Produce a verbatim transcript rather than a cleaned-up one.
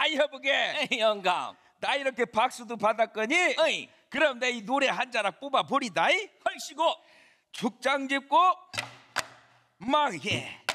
여보게 에이, 영감. 나 이렇게 박수도 받았거니 어이, 그럼 내 이 노래 한 자락 뽑아 버리다. 헐시고. 죽장 짚고 망해